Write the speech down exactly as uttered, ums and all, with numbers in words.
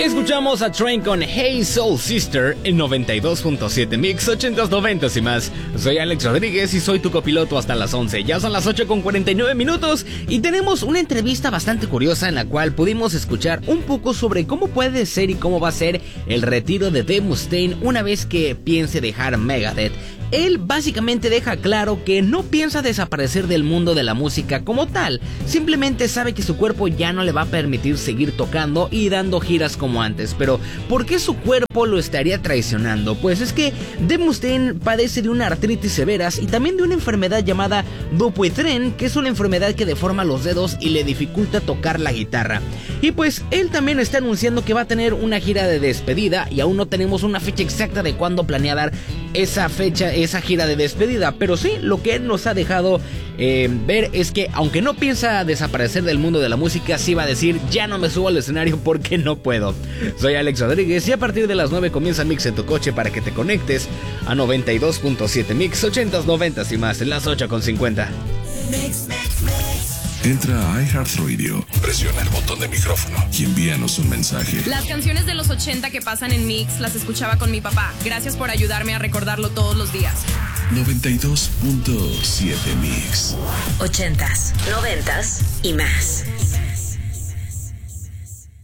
Escuchamos a Train con Hey Soul Sister en noventa y dos punto siete Mix, ochentas, noventas y más. Soy Alex Rodríguez y soy tu copiloto hasta las once. Ya son las ocho con cuarenta y nueve minutos y tenemos una entrevista bastante curiosa en la cual pudimos escuchar un poco sobre cómo puede ser y cómo va a ser el retiro de Dave Mustaine una vez que piense dejar Megadeth. Él básicamente deja claro que no piensa desaparecer del mundo de la música como tal, simplemente sabe que su cuerpo ya no le va a permitir seguir tocando y dando giras como antes. Pero ¿por qué su cuerpo lo estaría traicionando? Pues es que Dave Mustaine padece de una artritis severas y también de una enfermedad llamada Dupuytren, que es una enfermedad que deforma los dedos y le dificulta tocar la guitarra. Y pues él también está anunciando que va a tener una gira de despedida y aún no tenemos una fecha exacta de cuándo planea dar esa fecha, esa gira de despedida, pero sí, lo que él nos ha dejado eh, ver es que aunque no piensa desaparecer del mundo de la música, sí va a decir, ya no me subo al escenario porque no puedo. Soy Alex Rodríguez y a partir de las nueve comienza Mix en tu coche para que te conectes a noventa y dos punto siete Mix, ochentas, noventas y más en las ocho con cincuenta. Mix, mix, mix. Entra a iHeartRadio, presiona el botón de micrófono y envíanos un mensaje. Las canciones de los ochenta que pasan en Mix las escuchaba con mi papá. Gracias por ayudarme a recordarlo todos los días. noventa y dos punto siete Mix. Ochentas, noventas y más.